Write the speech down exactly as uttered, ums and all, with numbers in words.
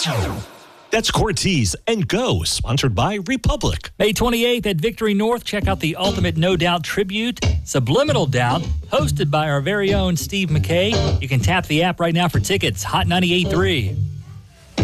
That's Cortez and Go, sponsored by Republic. May twenty-eighth at Victory North, check out the Ultimate No Doubt Tribute, Subliminal Doubt, hosted by our very own Steve McKay. You can tap the app right now for tickets. Hot ninety-eight point three.